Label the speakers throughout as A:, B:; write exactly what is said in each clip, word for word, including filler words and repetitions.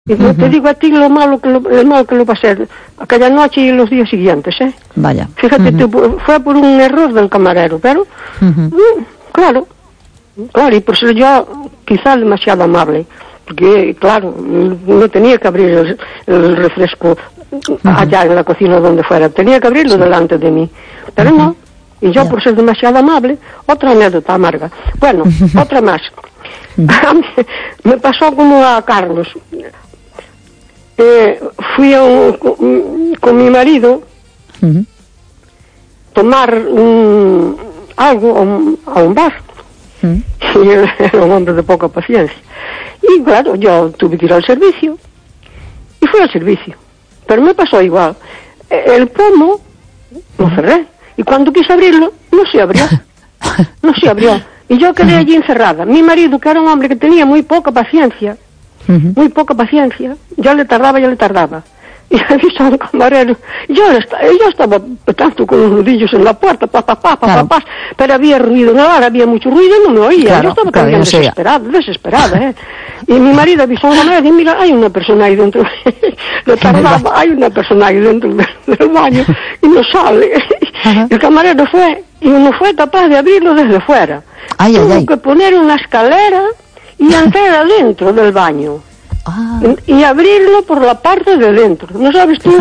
A: Y no uh-huh. te digo a ti lo malo que lo, lo malo que lo pasé aquella noche y los días siguientes, ¿eh?
B: Vaya.
A: Fíjate,
B: uh-huh.
A: te, fue por un error del camarero, pero uh-huh. mm, claro, claro, y por ser yo quizá demasiado amable, porque claro, no tenía que abrir el, el refresco uh-huh. allá en la cocina donde fuera, tenía que abrirlo sí. delante de mí, pero uh-huh. no, y yo yeah. por ser demasiado amable, otra anécdota amarga. Bueno, uh-huh. otra más. Uh-huh. Me pasó como a Carlos. Eh, fui a un, con, con mi marido uh-huh. tomar um, algo a un, a un bar uh-huh. y él era un hombre de poca paciencia y claro, yo tuve que ir al servicio y fui al servicio, pero me pasó igual, el pomo lo cerré y cuando quise abrirlo no se abrió no se abrió y yo quedé allí encerrada. Mi marido, que era un hombre que tenía muy poca paciencia Uh-huh. muy poca paciencia, yo le tardaba, yo le tardaba y avisó al camarero, yo, yo estaba tanto con los nudillos en la puerta, pa, pa, pa, pa, claro. pa, pa, pero había ruido, no, había mucho ruido y no me oía, claro, yo estaba
B: claro,
A: también desesperada, desesperada, ¿eh? Y mi marido avisó al camarero y mira, hay una persona ahí dentro, le tardaba, hay una persona ahí dentro del baño y no sale. Uh-huh. El camarero fue y no fue capaz de abrirlo desde fuera,
B: ay,
A: tuvo
B: ay, ay.
A: que poner una escalera y entrar adentro del baño ah. y abrirlo por la parte de dentro. ¿No sabes tú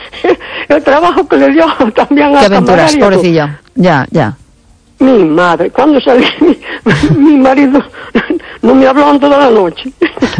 A: el trabajo que le dio también a
B: qué aventuras, pobrecillo. Ya, ya.
A: Mi madre, cuando salí, mi, mi marido no me habló toda la noche.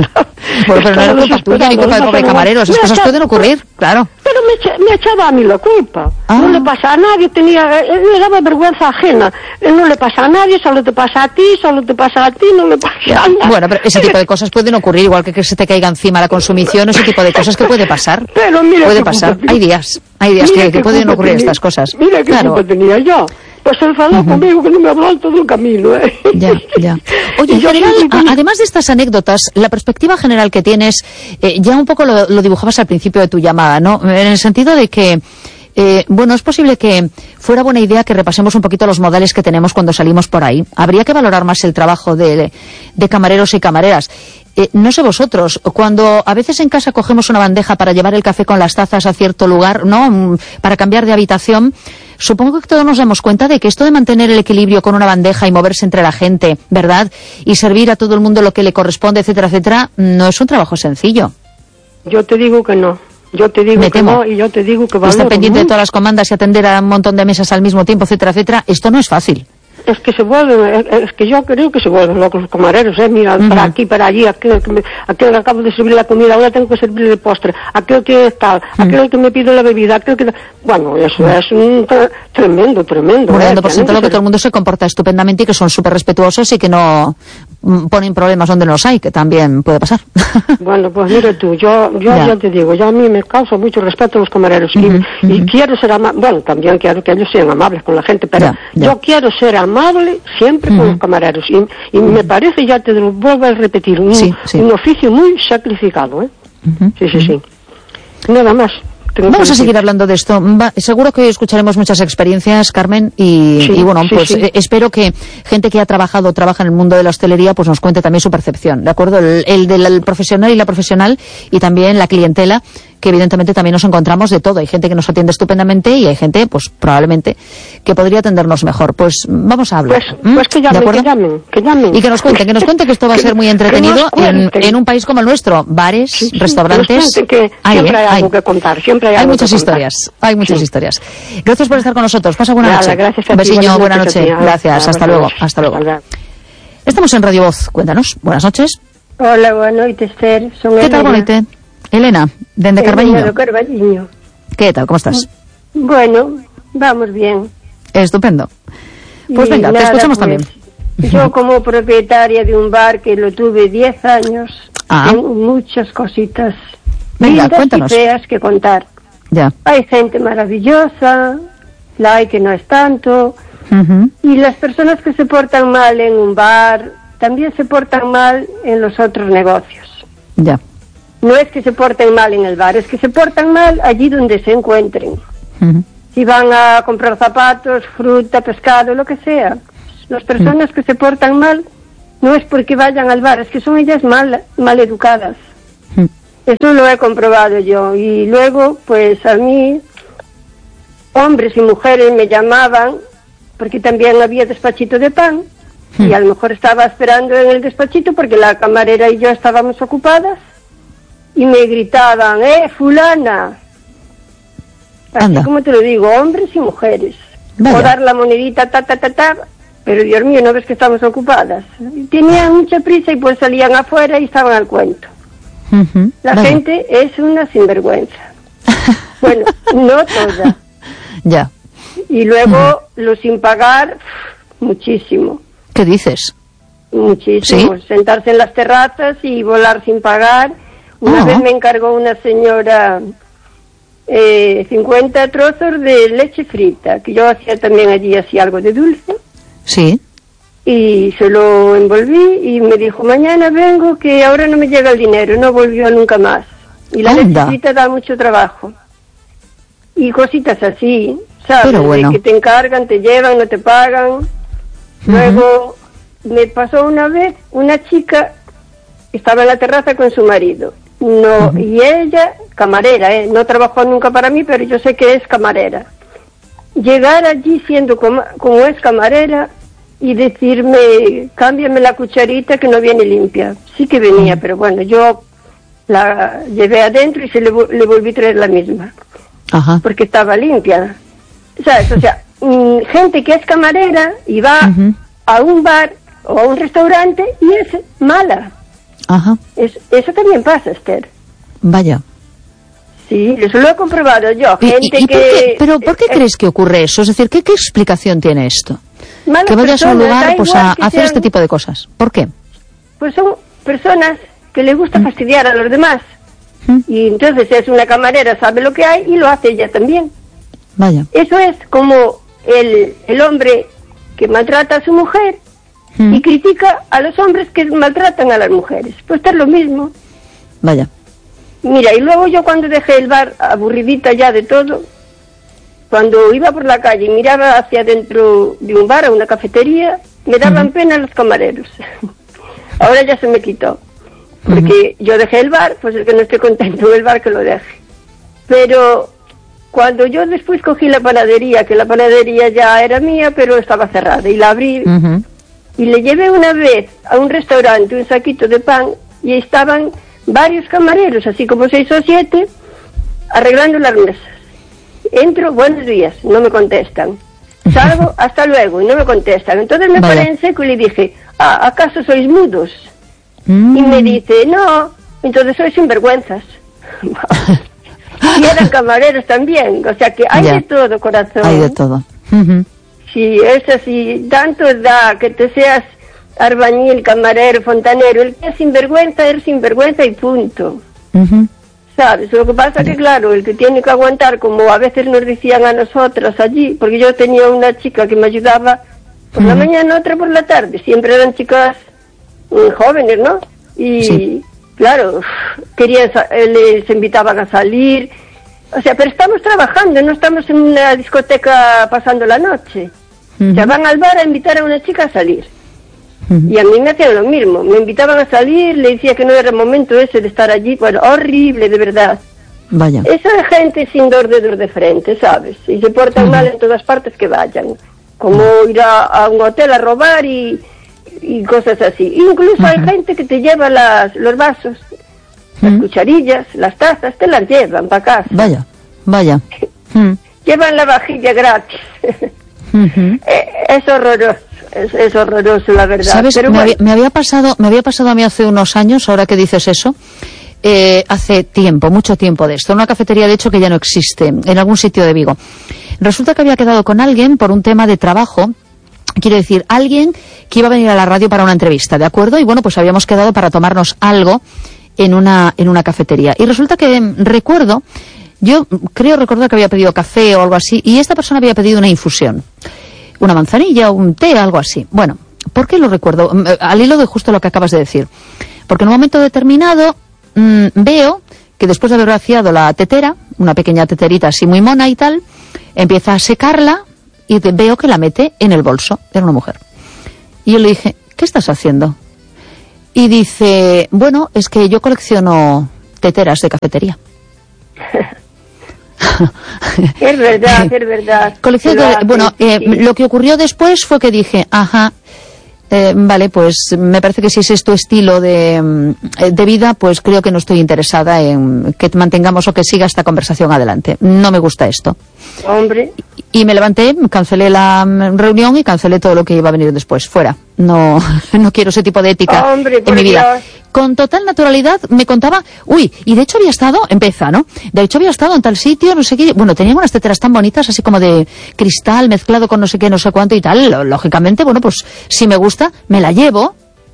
B: Bueno, pero no era culpa tuya ni culpa del pobre camarero, esas cosas pueden ocurrir, claro.
A: Pero me, echa, me echaba a mí la culpa. Ah. No le pasa a nadie, tenía, le daba vergüenza ajena. No le pasa a nadie, solo te pasa a ti, solo te pasa a ti, no le pasa a nadie.
B: Bueno, pero ese tipo de cosas pueden ocurrir, igual que que se te caiga encima la consumición, ese tipo de cosas que puede pasar.
A: Pero mira,
B: puede pasar, hay días, hay días que, que pueden ocurrir tenía, estas cosas.
A: Mira qué claro. culpa tenía yo. Pues se enfadó uh-huh. conmigo que no me habló todo el camino, ¿eh?
B: Ya, ya. Oye, en general, a, además de estas anécdotas, la perspectiva general que tienes, eh, ya un poco lo, lo dibujabas al principio de tu llamada, ¿no? En el sentido de que, eh, bueno, es posible que fuera buena idea que repasemos un poquito los modales que tenemos cuando salimos por ahí. Habría que valorar más el trabajo de, de camareros y camareras. Eh, no sé vosotros, cuando a veces en casa cogemos una bandeja para llevar el café con las tazas a cierto lugar, ¿no? Para cambiar de habitación, supongo que todos nos damos cuenta de que esto de mantener el equilibrio con una bandeja y moverse entre la gente, ¿verdad? Y servir a todo el mundo lo que le corresponde, etcétera, etcétera, no es un trabajo sencillo.
A: Yo te digo que no. Yo te digo
B: Me
A: que
B: temo.
A: no y yo te digo que va a
B: estar pendiente de todas las comandas y atender a un montón de mesas al mismo tiempo, etcétera, etcétera. Esto no es fácil.
A: Es que se vuelven, es que yo creo que se vuelven locos los camareros, ¿eh? Mira, uh-huh. para aquí, para allí, aquel que, me, aquel que acabo de servir la comida, ahora tengo que servir el postre, aquel que tal, uh-huh. aquel que me pide la bebida, aquel que... Bueno, eso uh-huh. es un tre- tremendo, tremendo.
B: Un
A: ¿eh?
B: por ciento lo que todo el mundo se comporta estupendamente y que son súper respetuosos y que no ponen problemas donde no los hay, que también puede pasar.
A: Bueno, pues mira tú, yo yo ya, ya te digo, ya a mí me causa mucho respeto a los camareros uh-huh. y, uh-huh. y quiero ser amable, bueno, también quiero que ellos sean amables con la gente, pero ya, ya. yo quiero ser amable siempre uh-huh. con los camareros y, y uh-huh. me parece, ya te lo vuelvo a repetir, un, sí, sí. un oficio muy sacrificado, ¿eh? Uh-huh. Sí, sí, sí. Nada más.
B: Vamos a seguir hablando de esto. Va, seguro que hoy escucharemos muchas experiencias, Carmen, y, sí, y bueno, sí, pues sí. Eh, espero que gente que ha trabajado o trabaja en el mundo de la hostelería pues nos cuente también su percepción, ¿de acuerdo? El, el del profesional y la profesional y también la clientela, que evidentemente también nos encontramos de todo. Hay gente que nos atiende estupendamente y hay gente, pues probablemente, que podría atendernos mejor. Pues vamos a hablar.
A: Pues, pues que llamen, que llamen, que llamen.
B: Y que nos cuenten, que nos cuenten que esto va a ser muy entretenido en, en un país como el nuestro. Bares, sí, sí, restaurantes.
A: Que, que hay, siempre hay, hay algo que contar, siempre hay,
B: hay
A: algo
B: muchas
A: que
B: historias,
A: contar.
B: hay muchas
A: sí.
B: historias. Gracias por estar con nosotros. Pasa buena
A: Nada,
B: noche.
A: Gracias a
B: un besiño,
A: ti,
B: buena noche.
A: noche.
B: Gracias, hasta luego, hasta luego. Hasta Estamos en Radio Voz. Cuéntanos. Buenas noches.
C: Hola, buenas noches, Esther. Son
B: ¿Qué
C: Elena.
B: tal, bonita? Elena, desde Carballiño.
C: de Carballiño.
B: ¿Qué tal? ¿Cómo estás?
C: Bueno, vamos bien.
B: Estupendo. Pues y venga, nada, te escuchamos pues, también.
C: Yo como propietaria de un bar que lo tuve diez años,
B: ah.
C: tengo muchas cositas
B: venga,
C: lindas
B: cuéntanos.
C: y feas que contar.
B: Ya.
C: Hay gente maravillosa, la hay que no es tanto, uh-huh. y las personas que se portan mal en un bar también se portan mal en los otros negocios.
B: Ya.
C: No es que se porten mal en el bar, es que se portan mal allí donde se encuentren. Uh-huh. Si van a comprar zapatos, fruta, pescado, lo que sea. Las personas uh-huh. que se portan mal no es porque vayan al bar, es que son ellas mal, mal educadas. Uh-huh. Eso lo he comprobado yo. Y luego, pues a mí, hombres y mujeres me llamaban, porque también había despachito de pan, hmm. y a lo mejor estaba esperando en el despachito porque la camarera y yo estábamos ocupadas, y me gritaban, ¡eh, fulana! Así Anda. Como te lo digo, hombres y mujeres. Vaya. O dar la monedita, ta, ta, ta, ta, pero Dios mío, ¿no ves que estamos ocupadas? Tenían mucha prisa y pues salían afuera y estaban al cuento. Uh-huh. La Vaya. Gente es una sinvergüenza. Bueno, no toda.
B: Ya.
C: Y luego, uh-huh. lo sin pagar, muchísimo.
B: ¿Qué dices?
C: Muchísimo. ¿Sí? Sentarse en las terrazas y volar sin pagar. Una uh-huh. vez me encargó una señora eh, cincuenta trozos de leche frita, que yo hacía también allí, hacía algo de dulce.
B: Sí.
C: Y se lo envolví y me dijo, mañana vengo, que ahora no me llega el dinero. No volvió nunca más. Y la leche frita da mucho trabajo. Y cositas así, ¿sabes?
B: Pero bueno.
C: De que te encargan, te llevan, no te pagan. Uh-huh. Luego me pasó una vez, una chica estaba en la terraza con su marido. No, uh-huh. Y ella, camarera, ¿eh? No trabajó nunca para mí, pero yo sé que es camarera. Llegar allí siendo como, como es camarera y decirme, cámbiame la cucharita que no viene limpia. Sí que venía, pero bueno, yo la llevé adentro y se le, le volví a traer la misma. Ajá. Porque estaba limpia. ¿Sabes? O sea, mm, gente que es camarera y va uh-huh. a un bar o a un restaurante y es mala.
B: Ajá.
C: Es, eso también pasa, Esther.
B: Vaya.
C: Sí, eso lo he comprobado yo.
B: ¿Y,
C: gente
B: y, y
C: que...
B: por qué, ¿Pero por qué eh, crees que ocurre eso? Es decir, ¿qué, qué explicación tiene esto? Que vayas a un lugar pues, a hacer sean, este tipo de cosas. ¿Por qué?
C: Pues son personas que les gusta ¿Mm? fastidiar a los demás. ¿Mm? Y entonces es una camarera, sabe lo que hay y lo hace ella también.
B: Vaya.
C: Eso es como el, el hombre que maltrata a su mujer ¿Mm? y critica a los hombres que maltratan a las mujeres. Pues es lo mismo.
B: Vaya.
C: Mira, y luego yo cuando dejé el bar aburridita ya de todo, cuando iba por la calle y miraba hacia dentro de un bar o una cafetería, me daban uh-huh. pena los camareros. Ahora ya se me quitó. Porque uh-huh. yo dejé el bar, pues el que no esté contento en el bar que lo deje. Pero cuando yo después cogí la panadería, que la panadería ya era mía, pero estaba cerrada, y la abrí, uh-huh. y le llevé una vez a un restaurante un saquito de pan, y estaban varios camareros, así como seis o siete, arreglando las mesas. Entro, buenos días, no me contestan. Salgo, hasta luego, y no me contestan. Entonces me paré en seco y le dije, ah, ¿acaso sois mudos? Mm. Y me dice, no, entonces sois sinvergüenzas. Y eran camareros también, o sea que hay ya. de todo, corazón.
B: Hay de todo. Uh-huh.
C: Sí, es así, tanto da que te seas albañil, camarero, fontanero, el que es sinvergüenza es sinvergüenza y punto. Uh-huh. ¿Sabes? Lo que pasa que, claro, el que tiene que aguantar, como a veces nos decían a nosotras allí, porque yo tenía una chica que me ayudaba por uh-huh. la mañana, otra por la tarde, siempre eran chicas eh, jóvenes, ¿no? Y, sí. claro, querían, les invitaban a salir, o sea, pero estamos trabajando, no estamos en una discoteca pasando la noche. Uh-huh. O sea, van al bar a invitar a una chica a salir. Y a mí me hacían lo mismo, me invitaban a salir, le decía que no era el momento ese de estar allí, bueno, horrible, de verdad.
B: Vaya.
C: Esa gente sin dos dedos de frente, ¿sabes? Y se portan uh-huh. mal en todas partes que vayan, como ir a, a un hotel a robar y, y cosas así. Incluso uh-huh. hay gente que te lleva las, los vasos, uh-huh. las cucharillas, las tazas, te las llevan para casa.
B: Vaya, vaya. uh-huh.
C: Llevan la vajilla gratis. Uh-huh. Es horroroso. Es, es horroroso, la verdad.
B: ¿Sabes?
C: Pero
B: me,
C: bueno.
B: había, me había pasado, me había pasado a mí hace unos años, ahora que dices eso, eh, hace tiempo, mucho tiempo de esto, en una cafetería de hecho que ya no existe, en algún sitio de Vigo. Resulta que había quedado con alguien por un tema de trabajo, quiero decir, alguien que iba a venir a la radio para una entrevista, ¿de acuerdo? Y bueno, pues habíamos quedado para tomarnos algo en una, en una cafetería. Y resulta que recuerdo, yo creo recordar que había pedido café o algo así, y esta persona había pedido una infusión. Una manzanilla, un té, algo así. Bueno, ¿por qué lo recuerdo? Al hilo de justo lo que acabas de decir. Porque en un momento determinado mmm, veo que después de haber vaciado la tetera, una pequeña teterita así muy mona y tal, empieza a secarla y te, veo que la mete en el bolso. Era una mujer. Y yo le dije, ¿qué estás haciendo? Y dice, bueno, es que yo colecciono teteras de cafetería.
C: Es verdad, es verdad.
B: Colección de, bueno, eh, sí. Lo que ocurrió después fue que dije, ajá, eh, vale, pues me parece que si ese es tu estilo de, de vida, pues creo que no estoy interesada en que mantengamos o que siga esta conversación adelante. No me gusta esto.
C: Hombre.
B: Y me levanté, cancelé la reunión y cancelé todo lo que iba a venir después. Fuera. No, no quiero ese tipo de ética
C: Hombre,
B: en mi vida.
C: Dios.
B: Con total naturalidad me contaba, uy, y de hecho había estado, empieza, ¿no? De hecho había estado en tal sitio, no sé qué, bueno, tenían unas teteras tan bonitas, así como de cristal mezclado con no sé qué, no sé cuánto y tal. Lógicamente, bueno, pues si me gusta, me la llevo.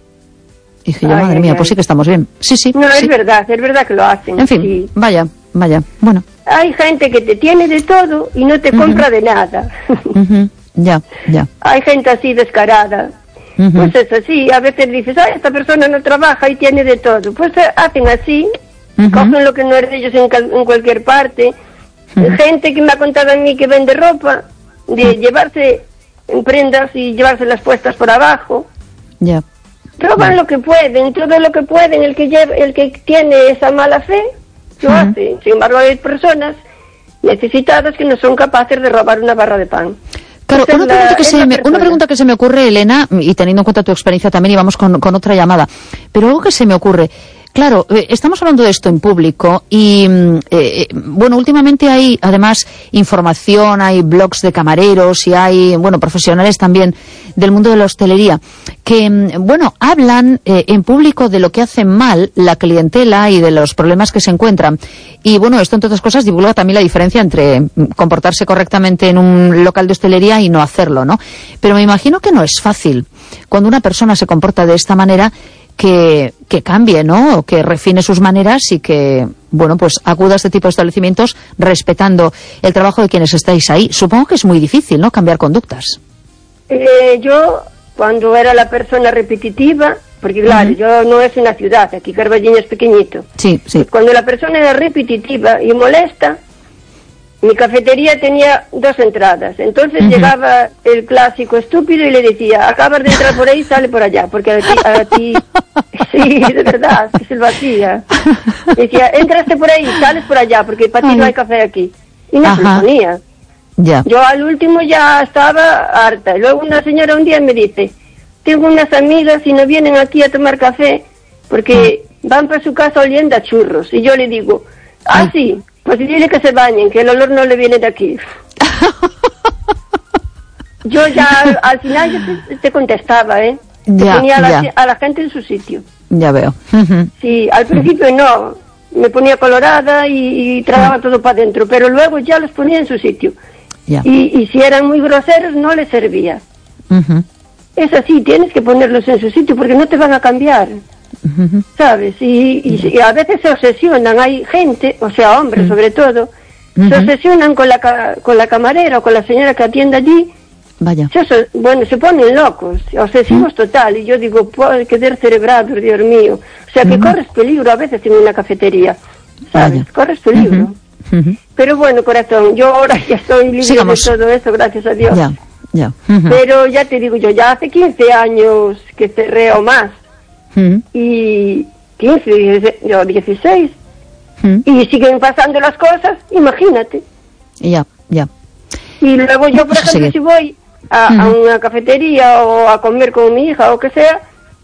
B: Y dije yo, ay, madre ay, mía, ay. Pues sí que estamos bien. Sí, sí.
C: No,
B: sí.
C: Es verdad, es verdad que lo hacen.
B: En fin,
C: sí.
B: vaya, vaya, bueno.
C: Hay gente que te tiene de todo y no te uh-huh. compra de nada.
B: Uh-huh. Ya, ya.
C: Hay gente así descarada. Uh-huh. Pues es así, a veces dices, ay, esta persona no trabaja y tiene de todo. Pues hacen así, uh-huh. cogen lo que no es de ellos en, cal- en cualquier parte. Uh-huh. Gente que me ha contado a mí que vende ropa, de uh-huh. llevarse en prendas y llevárselas puestas por abajo.
B: Ya.
C: Roban
B: yeah.
C: lo que pueden, todo lo que pueden. El que lleva, el que tiene esa mala fe, lo uh-huh. hace. Sin embargo, hay personas necesitadas que no son capaces de robar una barra de pan.
B: Claro, una pregunta, que se me, una pregunta que se me ocurre, Elena, y teniendo en cuenta tu experiencia también, y vamos con, con otra llamada, pero algo que se me ocurre, claro, eh, estamos hablando de esto en público y, eh, bueno, últimamente hay además información, hay blogs de camareros y hay, bueno, profesionales también del mundo de la hostelería que, bueno, hablan eh, en público de lo que hacen mal la clientela y de los problemas que se encuentran. Y, bueno, esto, entre otras cosas, divulga también la diferencia entre comportarse correctamente en un local de hostelería y no hacerlo, ¿no? Pero me imagino que no es fácil cuando una persona se comporta de esta manera que, que cambie, ¿no? O que refine sus maneras y que, bueno, pues acuda a este tipo de establecimientos respetando el trabajo de quienes estáis ahí. Supongo que es muy difícil, ¿no?, cambiar conductas.
C: Eh, yo, cuando era la persona repetitiva, porque claro, uh-huh. yo no es una ciudad, aquí Carballiño es pequeñito.
B: Sí, sí.
C: Pues cuando la persona era repetitiva y molesta, mi cafetería tenía dos entradas. Entonces uh-huh. llegaba el clásico estúpido y le decía, acabas de entrar por ahí, sale por allá, porque a ti, a ti... sí, de verdad, que se lo hacía. Decía, entraste por ahí, sales por allá, porque para ti uh-huh. no hay café aquí. Y no se lo ponía.
B: Ya.
C: Yo al último ya estaba harta. Y luego una señora un día me dice, tengo unas amigas y no vienen aquí a tomar café porque van para su casa oliendo a churros. Y yo le digo, ah, sí, pues dile que se bañen, que el olor no le viene de aquí. Yo ya al final yo te, te contestaba, ¿eh?
B: Ya,
C: te ponía a la,
B: ya.
C: a la gente en su sitio.
B: Ya veo.
C: Sí, al principio no, me ponía colorada y, y tragaba todo para adentro, pero luego ya los ponía en su sitio.
B: Ya.
C: Y, y si eran muy groseros no les servía. Uh-huh. Es así, tienes que ponerlos en su sitio porque no te van a cambiar. Uh-huh. ¿Sabes? Y, y, y a veces se obsesionan, hay gente, o sea, hombres uh-huh. sobre todo, uh-huh. se obsesionan con la, con la camarera o con la señora que atiende allí.
B: Vaya.
C: Se, bueno, se ponen locos, obsesivos uh-huh. total, y yo digo, puede quedar cerebrados, Dios mío. O sea, que uh-huh. corres peligro a veces en una cafetería, ¿sabes? Vaya. Corres peligro. Uh-huh. Uh-huh. Pero bueno, corazón, yo ahora ya estoy libre Sigamos. de todo eso, gracias a Dios.
B: Ya, ya. Uh-huh.
C: Pero ya te digo yo, ya hace quince años que cerré o más. Uh-huh. Y quince, yo dieciséis. Uh-huh. Y siguen pasando las cosas, imagínate.
B: Ya, ya.
C: Y luego yo, por ejemplo, si voy a, uh-huh. a una cafetería o a comer con mi hija o que sea,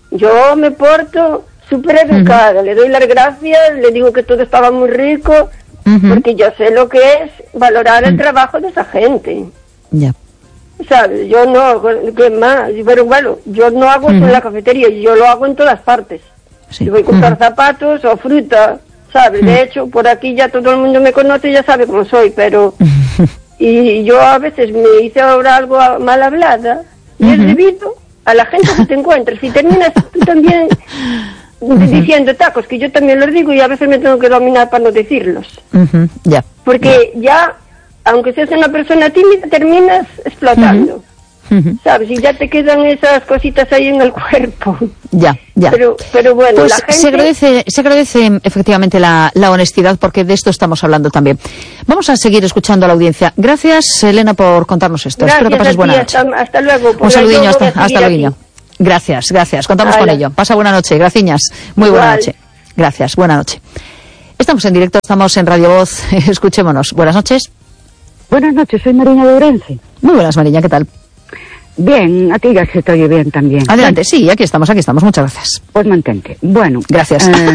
C: yo me porto súper educada. Uh-huh. Le doy las gracias, le digo que todo estaba muy rico. Uh-huh. Porque yo sé lo que es valorar el uh-huh. trabajo de esa gente.
B: Ya.
C: ¿Sabes? Yo no, ¿qué más? Pero bueno, yo no hago uh-huh. eso en la cafetería, yo lo hago en todas partes. Sí. Yo voy a comprar uh-huh. zapatos o fruta, ¿sabes? Uh-huh. De hecho, por aquí ya todo el mundo me conoce y ya sabe cómo soy, pero... Uh-huh. Y yo a veces me hice ahora algo mal hablada, y uh-huh. es debido a la gente que te encuentras. Si terminas tú también... Uh-huh. diciendo tacos, que yo también los digo y a veces me tengo que dominar para no decirlos. Uh-huh. Yeah. Porque yeah. ya, aunque seas una persona tímida, terminas explotando. Uh-huh. Uh-huh. ¿Sabes? Y ya te quedan esas cositas ahí en el cuerpo.
B: Ya, ya.
C: Pero, pero bueno,
B: pues
C: la gente...
B: se agradece, se agradece efectivamente la, la honestidad, porque de esto estamos hablando también. Vamos a seguir escuchando a la audiencia. Gracias, Elena, por contarnos esto.
C: Gracias.
B: Espero que pases buena noche.
C: Hasta, hasta luego.
B: Un saludillo, hasta, hasta luego. Gracias, gracias. Contamos Hola. con ello. Pasa buena noche, graciñas. Muy Igual. buena noche. Gracias, buena noche. Estamos en directo, estamos en Radio Voz. Escuchémonos. Buenas noches.
D: Buenas noches, soy Mariña de Ourense.
B: Muy buenas, Mariña, ¿qué tal?
D: Bien, a ti ya se te oye bien también.
B: Adelante, sí, aquí estamos, aquí estamos. Muchas gracias.
D: Pues mantente. Bueno.
B: Gracias.
D: Eh,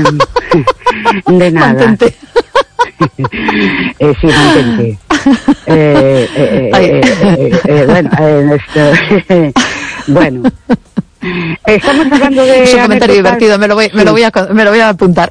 D: de nada.
B: Mantente.
D: eh, sí, mantente. Eh, eh, eh, eh, eh, bueno, eh, esto, bueno. Estamos hablando de...
B: Es un comentario divertido, me lo voy, me lo voy, a, me lo voy a apuntar.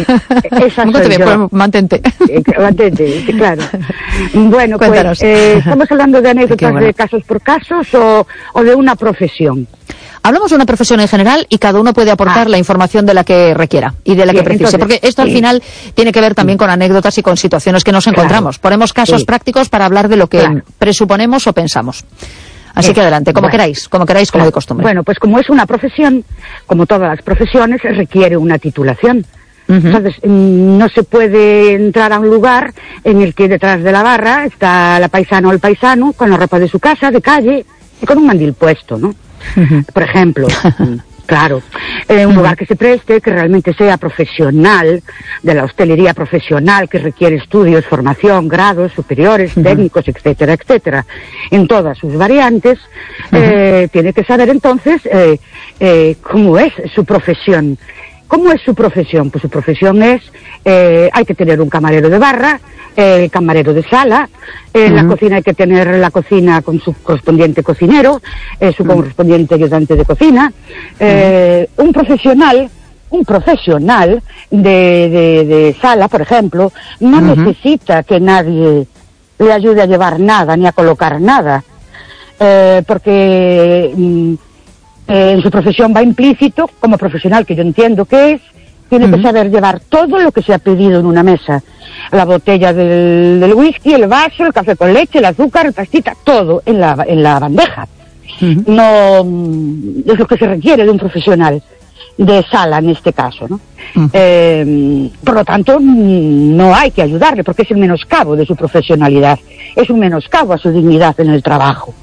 D: Esa soy
B: bien,
D: yo.
B: Pues, mantente.
D: Mantente, claro. Bueno,
B: Cuéntanos.
D: pues eh, estamos hablando de anécdotas
B: bueno.
D: de casos por casos o, o de una profesión.
B: Hablamos de una profesión en general y cada uno puede aportar ah. la información de la que requiera y de la
D: Bien,
B: que precise,
D: entonces,
B: porque esto al
D: sí.
B: final tiene que ver también con anécdotas y con situaciones que nos encontramos. Claro. Ponemos casos sí. prácticos para hablar de lo que claro. presuponemos o pensamos. Así eh, que adelante, como bueno, queráis, como queráis, como claro. de costumbre.
D: Bueno, pues como es una profesión, como todas las profesiones, requiere una titulación. Uh-huh. Entonces, no se puede entrar a un lugar en el que detrás de la barra está la paisana o el paisano con la ropa de su casa, de calle, y con un mandil puesto, ¿no? Uh-huh. Por ejemplo, claro, eh, un uh-huh. lugar que se preste, que realmente sea profesional, de la hostelería profesional, que requiere estudios, formación, grados superiores, uh-huh. técnicos, etcétera, etcétera, en todas sus variantes, uh-huh. eh, tiene que saber entonces eh, eh, cómo es su profesión. ¿Cómo es su profesión? Pues su profesión es, eh, hay que tener un camarero de barra, el eh, camarero de sala, en uh-huh. la cocina hay que tener la cocina con su correspondiente cocinero, eh, su uh-huh. correspondiente ayudante de cocina, eh, uh-huh. un profesional, un profesional de, de, de sala, por ejemplo, no uh-huh. necesita que nadie le ayude a llevar nada ni a colocar nada, eh, porque... Mm, Eh, en su profesión va implícito, como profesional que yo entiendo que es, tiene uh-huh. que saber llevar todo lo que se ha pedido en una mesa. La botella del, del whisky, el vaso, el café con leche, el azúcar, el pastita, todo en la, en la bandeja. Uh-huh. No es lo que se requiere de un profesional de sala en este caso, ¿no? Uh-huh. Eh, por lo tanto, no hay que ayudarle porque es el menoscabo de su profesionalidad, es un menoscabo a su dignidad en el trabajo.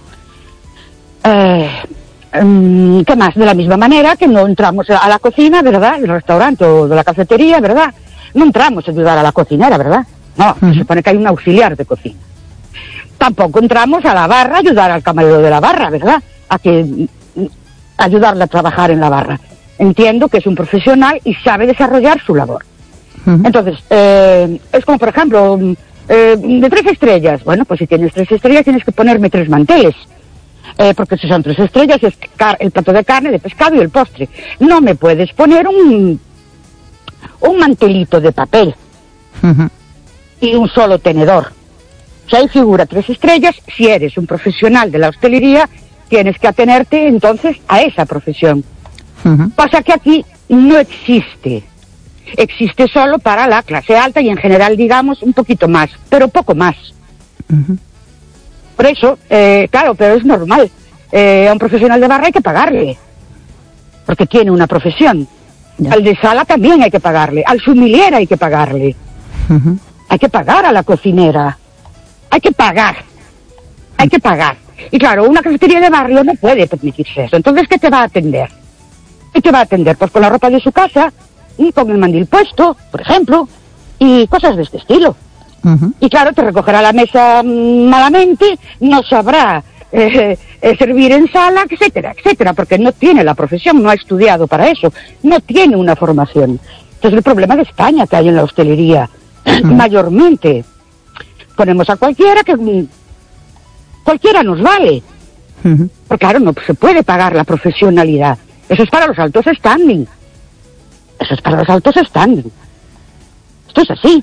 D: Eh... ¿Qué más? De la misma manera que no entramos a la cocina, ¿verdad? Del restaurante o de la cafetería, ¿verdad? No entramos a ayudar a la cocinera, ¿verdad? No, uh-huh. se supone que hay un auxiliar de cocina. Tampoco entramos a la barra a ayudar al camarero de la barra, ¿verdad? A que ayudarle a trabajar en la barra. Entiendo que es un profesional y sabe desarrollar su labor. Uh-huh. Entonces, eh, es como, por ejemplo, eh, de tres estrellas. Bueno, pues si tienes tres estrellas tienes que ponerme tres manteles. Eh, porque si son tres estrellas es car- el plato de carne, de pescado y el postre. No me puedes poner un un mantelito de papel uh-huh. y un solo tenedor. Si ahí figura tres estrellas, si eres un profesional de la hostelería, tienes que atenerte entonces a esa profesión. Uh-huh. Pasa que aquí no existe. Existe solo para la clase alta y en general, digamos, un poquito más, pero poco más. Uh-huh. Por eso, eh, claro, pero es normal. Eh, a un profesional de barra hay que pagarle, porque tiene una profesión. Ya. Al de sala también hay que pagarle, al sommelier hay que pagarle. Uh-huh. Hay que pagar a la cocinera. Hay que pagar. Hay que pagar. Y claro, una cafetería de barrio no puede permitirse eso. Entonces, ¿qué te va a atender? ¿Qué te va a atender? Pues con la ropa de su casa y con el mandil puesto, por ejemplo, y cosas de este estilo. Uh-huh. Y claro, te recogerá la mesa malamente, no sabrá eh, eh, servir en sala, etcétera, etcétera, porque no tiene la profesión, no ha estudiado para eso, no tiene una formación. Entonces el problema de España que hay en la hostelería, uh-huh. mayormente, ponemos a cualquiera que cualquiera nos vale, uh-huh. porque claro, no se puede pagar la profesionalidad, eso es para los altos standing, eso es para los altos standing, esto es así.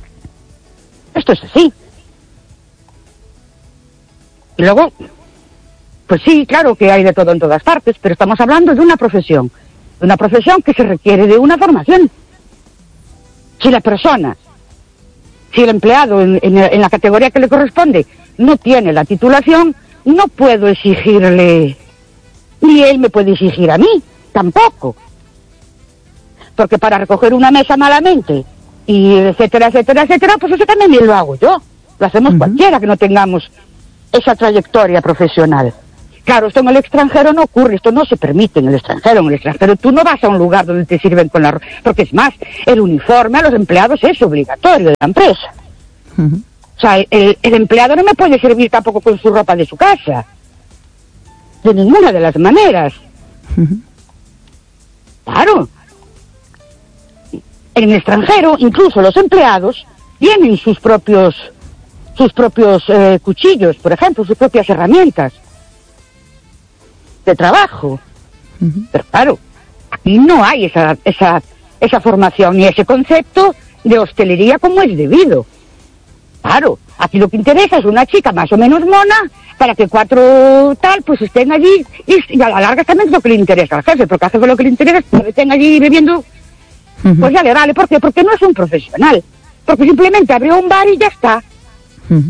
D: Esto es así. Y luego, pues sí, claro que hay de todo en todas partes, pero estamos hablando de una profesión, de una profesión que se requiere de una formación. Si la persona, si el empleado en, en, en la categoría que le corresponde no tiene la titulación, no puedo exigirle, ni él me puede exigir a mí, tampoco. Porque para recoger una mesa malamente, y etcétera, etcétera, etcétera, pues eso también lo hago yo. Lo hacemos uh-huh. cualquiera que no tengamos esa trayectoria profesional. Claro, esto en el extranjero no ocurre, esto no se permite en el extranjero. En el extranjero tú no vas a un lugar donde te sirven con la ropa, porque es más, el uniforme a los empleados es obligatorio de la empresa. Uh-huh. O sea, el, el empleado no me puede servir tampoco con su ropa de su casa. De ninguna de las maneras. Uh-huh. Claro. En el extranjero, incluso los empleados tienen sus propios, sus propios eh, cuchillos, por ejemplo, sus propias herramientas de trabajo. Uh-huh. Pero claro, aquí no hay esa, esa, esa formación ni ese concepto de hostelería como es debido. Claro, aquí lo que interesa es una chica más o menos mona para que cuatro tal pues estén allí y, y a la larga también es lo que le interesa al jefe, porque al jefe lo que le interesa es que estén allí bebiendo, uh-huh. Pues ya le vale. ¿Por qué? Porque no es un profesional, porque simplemente abrió un bar y ya está. Uh-huh.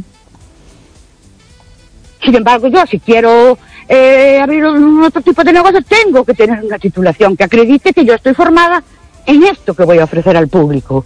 D: Sin embargo, yo si quiero eh, abrir un otro tipo de negocio, tengo que tener una titulación que acredite que yo estoy formada en esto que voy a ofrecer al público.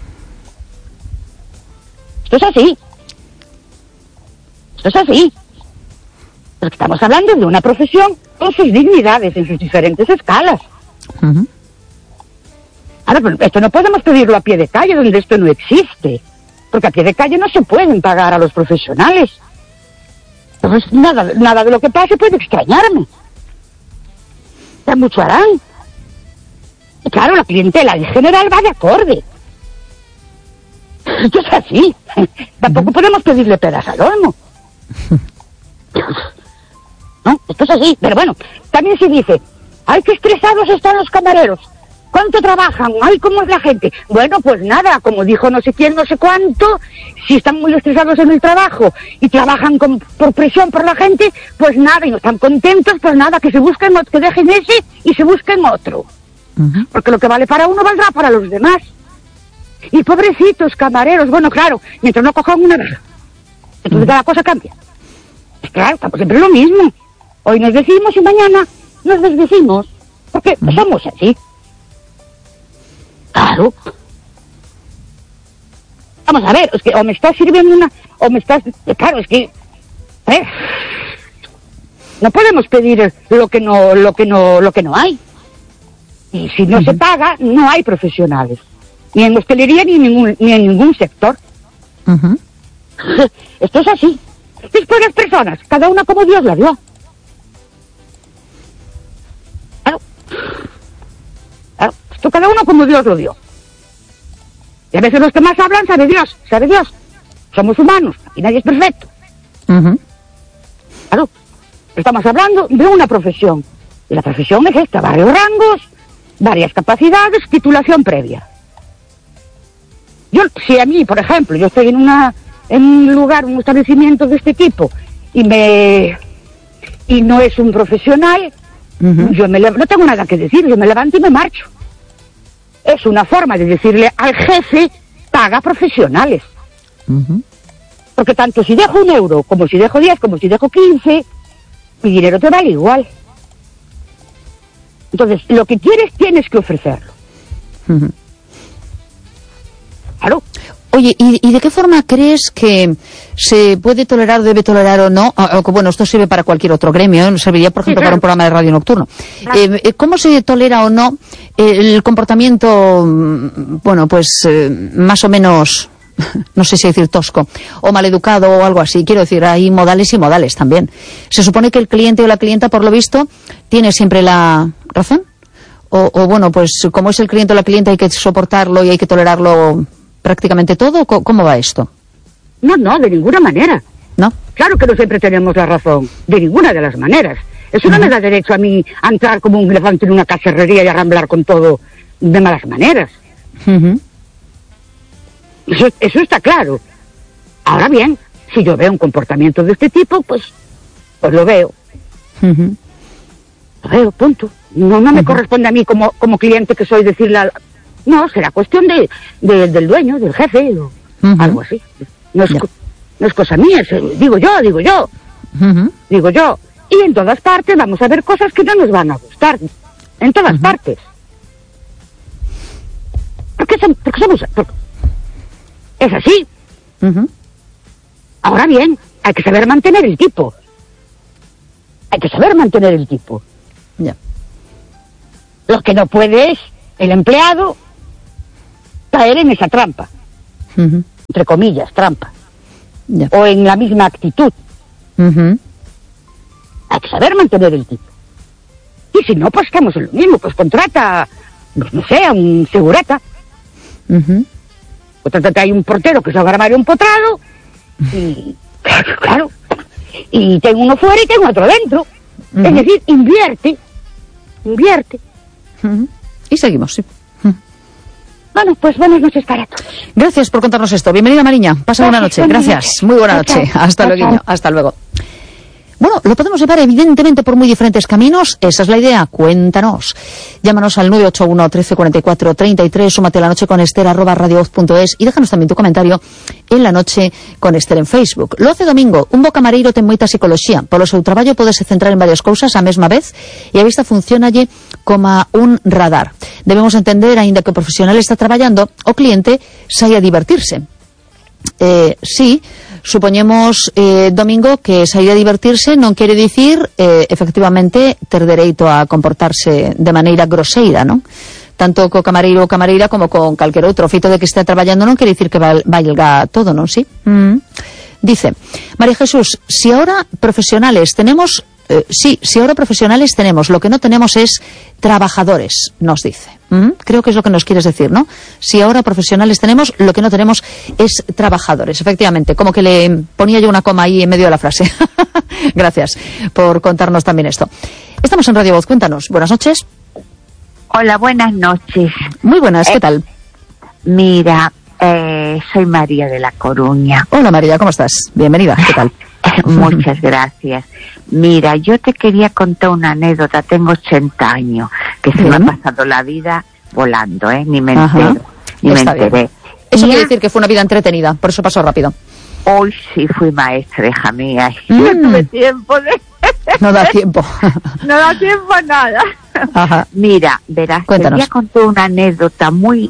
D: Esto es así. Esto es así. Porque estamos hablando de una profesión con sus dignidades en sus diferentes escalas. Uh-huh. Ahora, pero esto no podemos pedirlo a pie de calle, donde esto no existe. Porque a pie de calle no se pueden pagar a los profesionales. Entonces, nada, nada de lo que pase puede extrañarme. Ya mucho harán. Y claro, la clientela en general va de acorde. Esto es así. Tampoco podemos pedirle peras al olmo. No, esto es así. Pero bueno, también se dice, ay, qué estresados están los camareros. ¿Cuánto trabajan? Ay, ¿cómo es la gente? Bueno, pues nada, como dijo no sé quién, no sé cuánto, si están muy estresados en el trabajo y trabajan con, por presión por la gente, pues nada, y no están contentos, pues nada, que se busquen, que dejen ese y se busquen otro. Uh-huh. Porque lo que vale para uno valdrá para los demás. Y pobrecitos camareros, bueno, claro, mientras no cojan una vez, entonces cada cosa cambia. Pues claro, estamos siempre lo mismo. Hoy nos decimos y mañana nos desdecimos, porque uh-huh. somos así. Claro. Vamos a ver, es que o me estás sirviendo una, o me estás... Claro, es que... ¿eh? No podemos pedir lo que no, lo que no, lo que no hay. Y si no uh-huh. se paga, no hay profesionales. Ni en hostelería ni en ningún, ni en ningún sector. Uh-huh. Esto es así. Después las personas, cada una como Dios la dio. Claro. Claro. Esto cada uno como Dios lo dio. Y a veces los que más hablan, sabe Dios, sabe Dios. Somos humanos, y nadie es perfecto. Uh-huh. Claro. Estamos hablando de una profesión. Y la profesión es esta, varios rangos, varias capacidades, titulación previa. Yo, si a mí, por ejemplo, yo estoy en una en un lugar, un establecimiento de este tipo, y me y no es un profesional, uh-huh. yo me no tengo nada que decir, yo me levanto y me marcho. Es una forma de decirle al jefe, paga profesionales. Uh-huh. Porque tanto si dejo un euro, como si dejo diez, como si dejo quince, mi dinero te vale igual. Entonces, lo que quieres, tienes que ofrecerlo. Uh-huh. Claro.
B: Oye, ¿y, ¿y de qué forma crees que se puede tolerar, debe tolerar o no? O, o, bueno, esto sirve para cualquier otro gremio, ¿eh? Serviría, por ejemplo, sí, claro. para un programa de radio nocturno. Claro. Eh, ¿Cómo se tolera o no el comportamiento, bueno, pues eh, más o menos, no sé si decir tosco, o maleducado o algo así? Quiero decir, hay modales y modales también. Se supone que el cliente o la clienta, por lo visto, tiene siempre la razón. O, o bueno, pues como es el cliente o la clienta, hay que soportarlo y hay que tolerarlo prácticamente todo. ¿Cómo va esto?
D: No, no, de ninguna manera.
B: ¿No?
D: Claro que no siempre tenemos la razón, de ninguna de las maneras. Eso uh-huh. no me da derecho a mí a entrar como un elefante en una cacharrería y arramblar con todo de malas maneras. Uh-huh. Eso, eso está claro. Ahora bien, si yo veo un comportamiento de este tipo, pues, pues lo veo. Uh-huh. Lo veo, punto. No, no me uh-huh. corresponde a mí como, como cliente que soy decirle al... No, será cuestión de, de, del dueño, del jefe, o uh-huh. algo así. No es, yeah. no es cosa mía, es, digo yo, digo yo, uh-huh. digo yo. Y en todas partes vamos a ver cosas que no nos van a gustar. En todas uh-huh. partes. ¿Por qué, son, porque somos...? Porque es así. Uh-huh. Ahora bien, hay que saber mantener el tipo. Hay que saber mantener el tipo.
B: Ya.
D: Lo que no puede es el empleado caer en esa trampa.
B: Uh-huh.
D: Entre comillas, trampa.
B: Ya.
D: O en la misma actitud.
B: Uh-huh.
D: Hay que saber mantener el tipo. Y si no, pues estamos en lo mismo. Pues contrata, no sé, a un segurata.
B: Uh-huh.
D: Contrata hay un portero que se va a armar un potrado. Y, claro, y tengo uno fuera y tengo otro dentro. Uh-huh. Es decir, invierte. Invierte.
B: Uh-huh. Y seguimos, sí.
D: Bueno, pues buenas noches para todos.
B: Gracias por contarnos esto. Bienvenida, Mariña. Pasa buena noche. Gracias. Muy buena noche. Hasta luego. Hasta luego. Bueno, lo podemos llevar evidentemente por muy diferentes caminos. Esa es la idea. Cuéntanos. Llámanos al nueve ocho uno, trece cuarenta y cuatro, treinta y tres. Súmate a La Noche con Esther arroba radiovoz punto es y déjanos también tu comentario en La Noche con Esther en Facebook. Lo hace Domingo. Un bo camareiro ten moita psicología. Polo seu traballo podese centrar en varias cousas á mesma vez e a vista funcionalle como un radar. Debemos entender, aínda que o profesional está traballando, o cliente sai a divertirse. Eh, sí, supoñemos, eh, Domingo, que sair a divertirse non quere dicir, eh, efectivamente, ter dereito a comportarse de maneira groseira, non? Tanto co camareiro ou camareira como con calquer outro. O feito de que este traballando non quere dicir que valga todo, non? Sí. Mm. Dice, María Jesús, si ahora profesionales tenemos... Eh, sí, si ahora profesionales tenemos, lo que no tenemos es trabajadores, nos dice. ¿Mm? Creo que es lo que nos quieres decir, ¿no? Si ahora profesionales tenemos, lo que no tenemos es trabajadores. Efectivamente, como que le ponía yo una coma ahí en medio de la frase. Gracias por contarnos también esto. Estamos en Radio Voz, cuéntanos. Buenas noches.
E: Hola, buenas noches.
B: Muy buenas, ¿qué
E: eh,
B: tal?
E: Mira, eh, soy María de La Coruña.
B: Hola María, ¿cómo estás? Bienvenida, ¿qué tal?
E: Muchas gracias. Mira, yo te quería contar una anécdota. Tengo ochenta años, que se
B: Bien.
E: me ha pasado la vida volando, ¿eh? Ni me
B: Ajá.
E: entero, ni
B: Está
E: me enteré.
B: bien. Eso
E: Ya,
B: quiere decir que fue una vida entretenida, por eso pasó rápido.
E: hoy sí fui maestra, hija mía.
B: Mm.
E: No tuve tiempo de...
B: No da tiempo.
E: no da tiempo a nada.
B: Ajá.
E: Mira, verás,
B: Cuéntanos.
E: te voy a contar una anécdota muy...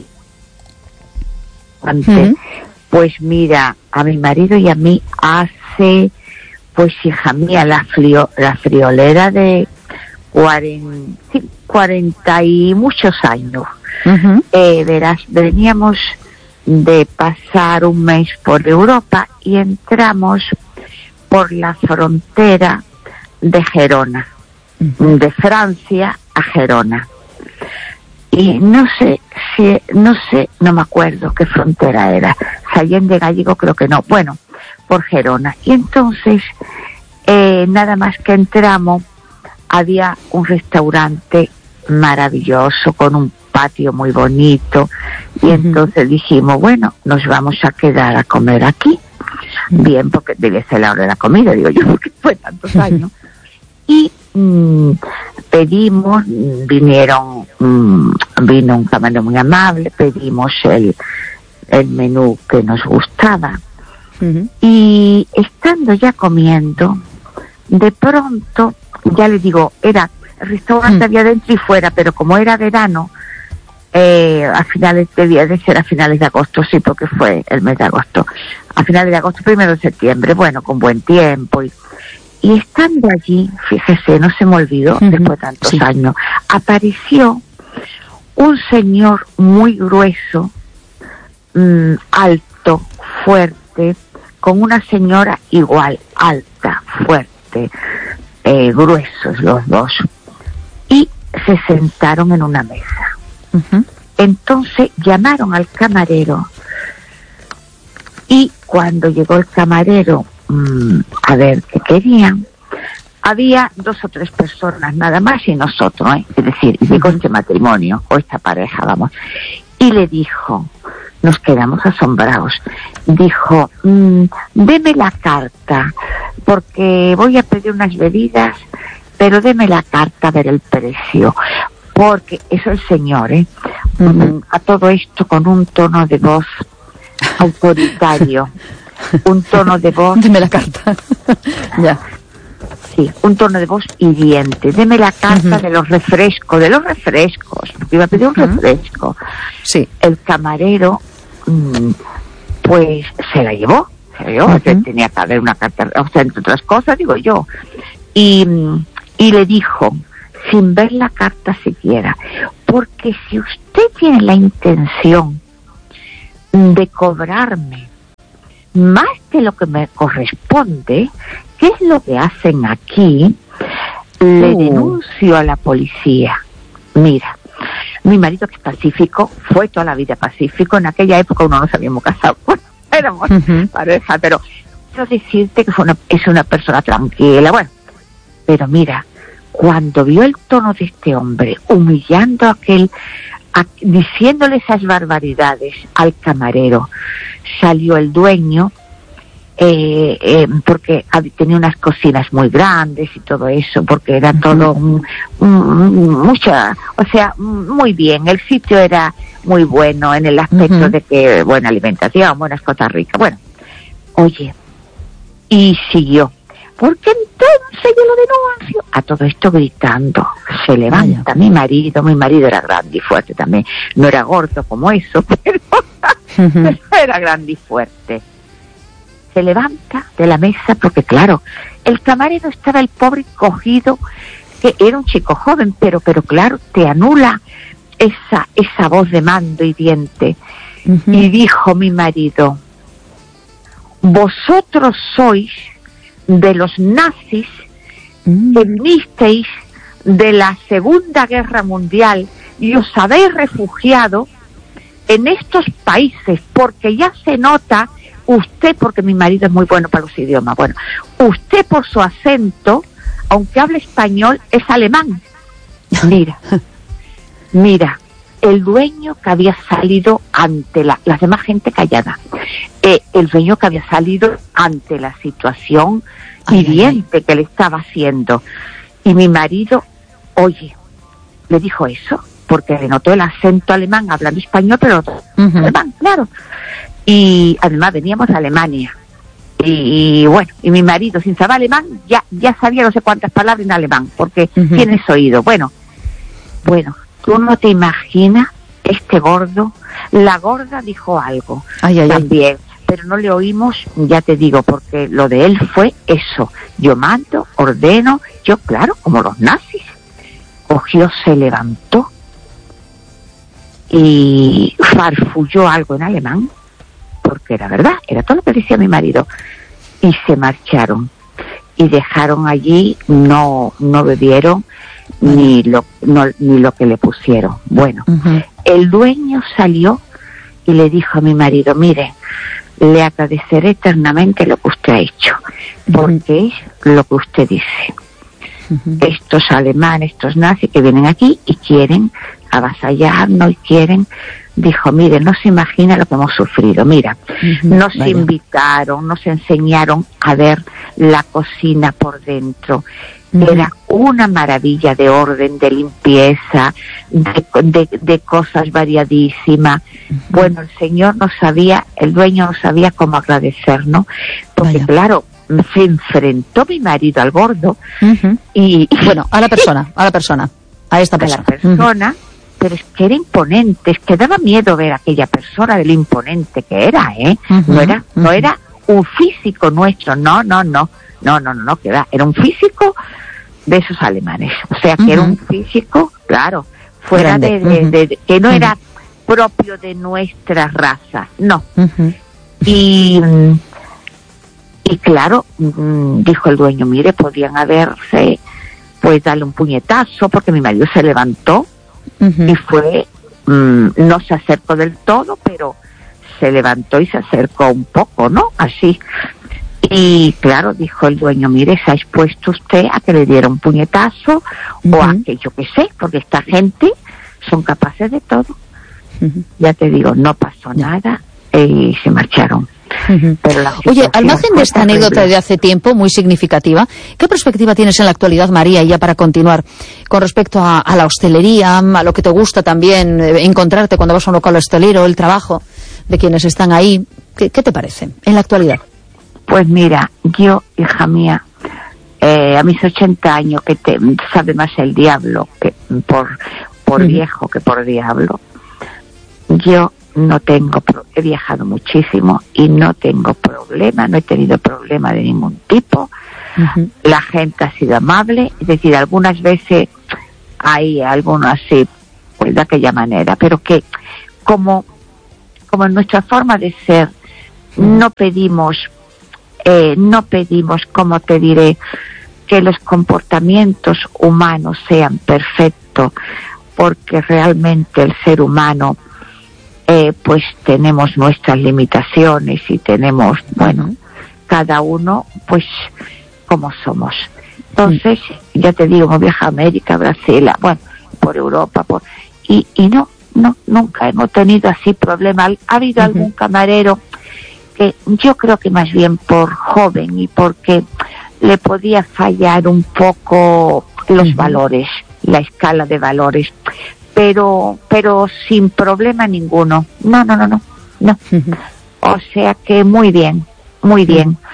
B: Ujú.
E: Pues mira, a mi marido y a mí hace, pues hija mía, la, frío, la friolera de cuarenta, cuarenta y muchos años.
B: Uh-huh.
E: Eh, verás, veníamos de pasar un mes por Europa y entramos por la frontera de Gerona, uh-huh. de Francia a Gerona. Y no sé, si, no sé, no me acuerdo qué frontera era. Sallén de Gallego creo que no. Bueno, por Gerona. Y entonces, eh, nada más que entramos, había un restaurante maravilloso con un patio muy bonito. Y uh-huh. entonces dijimos, bueno, nos vamos a quedar a comer aquí. Uh-huh. Bien, porque debe ser la hora de la comida, digo yo, porque fue tantos años. Y mmm, pedimos, vinieron, mmm, vino un camarero muy amable, pedimos el, el menú que nos gustaba. Uh-huh. Y estando ya comiendo, de pronto, ya le digo, era, el restaurante uh-huh. había dentro y fuera, pero como era verano, eh, a finales, debía de ser a finales de agosto, sí, porque fue el mes de agosto, a finales de agosto, primero de septiembre, bueno, con buen tiempo y... Y estando allí, fíjese, no se me olvidó, uh-huh. después de tantos sí. años, apareció un señor muy grueso, mmm, alto, fuerte, con una señora igual, alta, fuerte, eh, gruesos los dos. Y se sentaron en una mesa. Uh-huh. Entonces llamaron al camarero y cuando llegó el camarero, a ver qué querían, había dos o tres personas nada más y nosotros, ¿eh? Es decir, llegó este matrimonio o esta pareja, vamos, y le dijo, nos quedamos asombrados, dijo, mmm, deme la carta porque voy a pedir unas bebidas, pero deme la carta a ver el precio, porque eso el señor, ¿eh? Uh-huh. A todo esto con un tono de voz autoritario. Un tono de voz...
B: Deme la carta. Ya.
E: Sí, un tono de voz hiriente. Deme la carta uh-huh. de los refrescos, de los refrescos. Iba a pedir un uh-huh. refresco.
B: Sí.
E: El camarero, mmm, pues, se la llevó. Se la llevó. Uh-huh. Tenía que haber una carta, o sea, entre otras cosas, digo yo. y, y le dijo, sin ver la carta siquiera, porque si usted tiene la intención de cobrarme más de lo que me corresponde, ¿qué es lo que hacen aquí? Le uh. denuncio a la policía. Mira, mi marido, que es pacífico, fue toda la vida pacífico. En aquella época uno no se habíamos casado, bueno, éramos uh-huh. pareja, pero quiero decirte que fue una, es una persona tranquila, bueno, pero mira, cuando vio el tono de este hombre, humillando a aquel, a, diciéndole esas barbaridades al camarero, salió el dueño, eh, eh, porque tenía unas cocinas muy grandes y todo eso, porque era todo un, un, mucha, o sea, muy bien, el sitio era muy bueno en el aspecto uh-huh. de que buena alimentación, buenas cosas ricas, bueno, oye, y siguió. Porque entonces yo lo denuncio. A todo esto gritando. Se levanta Vaya. mi marido. Mi marido era grande y fuerte también. No era gordo como eso, pero uh-huh. era grande y fuerte. Se levanta de la mesa porque, claro, el camarero estaba el pobre cogido, que era un chico joven, pero, pero claro, te anula esa, esa voz de mando y diente. Uh-huh. Y dijo mi marido, vosotros sois de los nazis mm. que vinisteis de la Segunda Guerra Mundial y os habéis refugiado en estos países, porque ya se nota usted, porque mi marido es muy bueno para los idiomas, bueno, usted por su acento, aunque hable español, es alemán. Mira, mira, el dueño que había salido ante la, la demás gente callada, eh, el dueño que había salido ante la situación ay, hiriente ay, ay. que le estaba haciendo. Y mi marido, oye, le dijo eso, porque le notó el acento alemán, hablando español, pero uh-huh. alemán, claro. Y además veníamos a Alemania. Y, y bueno, y mi marido, sin saber alemán, ya, ya sabía no sé cuántas palabras en alemán, porque uh-huh. tienes oído. Bueno, bueno. Tú no te imaginas este gordo, la gorda dijo algo ay, ay, también, ay. pero no le oímos, ya te digo, porque lo de él fue eso, yo mando, ordeno, yo claro, como los nazis, cogió, se levantó y farfulló algo en alemán, porque era verdad, era todo lo que decía mi marido, y se marcharon, y dejaron allí, no, no bebieron, ni lo no, ni lo que le pusieron. Bueno, uh-huh. el dueño salió y le dijo a mi marido, mire, le agradeceré eternamente lo que usted ha hecho, porque uh-huh. es lo que usted dice. Uh-huh. Estos alemanes, estos nazis que vienen aquí y quieren avasallarnos y quieren, dijo, mire, no se imagina lo que hemos sufrido, mira, uh-huh. nos Vaya. invitaron, nos enseñaron a ver la cocina por dentro. Era una maravilla de orden, de limpieza, de, de, de cosas variadísimas. Uh-huh. Bueno, el señor no sabía, el dueño no sabía cómo agradecernos, porque Vaya. claro, se enfrentó mi marido al gordo uh-huh. y... Bueno,
B: a la persona, a la persona, a esta persona.
E: A la persona, uh-huh. pero es que era imponente, es que daba miedo ver a aquella persona de lo imponente que era, ¿eh? Uh-huh. No era, uh-huh. no era un físico nuestro, no, no, no, no, no, no, no, que era, era un físico de esos alemanes, o sea que uh-huh. era un físico, claro, fuera de, de, uh-huh. de, de, que no uh-huh. era propio de nuestra raza, no. Uh-huh. Y, y claro, dijo el dueño, mire, podían haberse, pues darle un puñetazo, porque mi marido se levantó uh-huh. y fue, um, no se acercó del todo, pero se levantó y se acercó un poco, ¿no? Así. Y claro, dijo el dueño, mire, se ha expuesto usted a que le diera un puñetazo uh-huh. o a que yo qué sé, porque esta gente son capaces de todo. Uh-huh. Ya te digo, no pasó yeah. nada y se marcharon. Uh-huh. Pero la
B: Oye, al margen de esta terrible. anécdota de hace tiempo, muy significativa, ¿qué perspectiva tienes en la actualidad, María, ya para continuar, con respecto a, a la hostelería, a lo que te gusta también eh, encontrarte cuando vas a un local hostelero, el trabajo de quienes están ahí? ¿Qué, qué te parece en la actualidad?
E: Pues mira, yo, hija mía, eh, a mis ochenta años, que te, sabe más el diablo que por, por uh-huh. viejo que por diablo, yo no tengo, he viajado muchísimo y no tengo problema, no he tenido problema de ningún tipo, Uh-huh. La gente ha sido amable, es decir, algunas veces hay algunos así, pues de aquella manera, pero que como, como en nuestra forma de ser, no pedimos, eh, no pedimos, como te diré, que los comportamientos humanos sean perfectos, porque realmente el ser humano, eh, pues tenemos nuestras limitaciones y tenemos, bueno, cada uno, pues, como somos. Entonces, ya te digo, hemos viajado a América, Brasil, bueno, por Europa, por y, y no, no, nunca hemos tenido así problemas. Ha habido uh-huh. algún camarero que yo creo que más bien por joven y porque le podía fallar un poco los uh-huh. valores, la escala de valores, pero pero sin problema ninguno. No, no, no, no, no. Uh-huh. O sea que muy bien, muy bien. Uh-huh.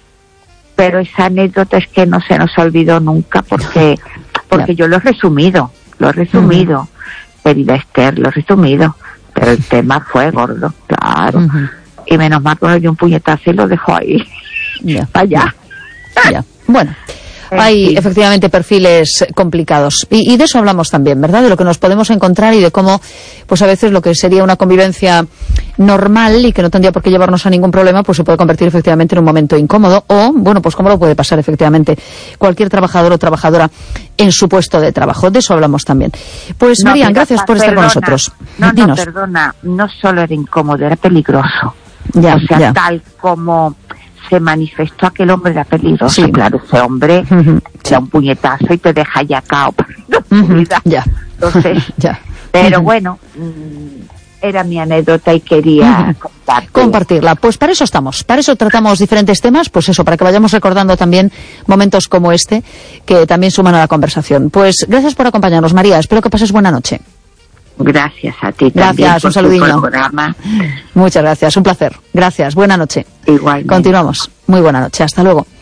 E: Pero esa anécdota es que no se nos olvidó nunca porque porque yo lo he resumido, lo he resumido, uh-huh. querida Esther, lo he resumido, pero el tema fue gordo, claro. Uh-huh. Y menos mal que me dio un puñetazo y lo dejó ahí,
B: yeah.
E: para allá.
B: Yeah. Bueno, hay sí. efectivamente perfiles complicados y, y de eso hablamos también, ¿verdad? De lo que nos podemos encontrar y de cómo, pues a veces lo que sería una convivencia normal y que no tendría por qué llevarnos a ningún problema, pues se puede convertir efectivamente en un momento incómodo o, bueno, pues cómo lo puede pasar efectivamente cualquier trabajador o trabajadora en su puesto de trabajo. De eso hablamos también. Pues no, María, gracias por estar
E: perdona,
B: con nosotros.
E: No,
B: Dinos.
E: no, perdona, no solo era incómodo, era peligroso.
B: Ya,
E: o sea,
B: ya.
E: tal como se manifestó aquel hombre, era peligroso.
B: Sí.
E: Claro, ese hombre
B: uh-huh.
E: te da un puñetazo y te deja ya cao.
B: Uh-huh. Ya.
E: Entonces,
B: ya.
E: pero
B: uh-huh.
E: bueno, mmm, era mi anécdota y quería
B: uh-huh. compartirla. compartirla. Pues para eso estamos, para eso tratamos diferentes temas, pues eso, para que vayamos recordando también momentos como este, que también suman a la conversación. Pues gracias por acompañarnos, María, espero que pases buena noche.
E: Gracias a ti
B: gracias,
E: también por
B: un saludillo.
E: tu programa.
B: Muchas gracias, un placer. Gracias, buena noche.
E: Igualmente.
B: Continuamos. Muy buena noche, hasta luego.